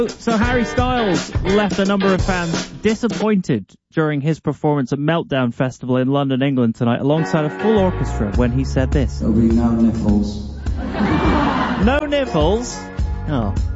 So Harry Styles left a number of fans disappointed during his performance at Meltdown Festival in London, England tonight, alongside a full orchestra when he said this. There'll be no nipples. No nipples? Oh.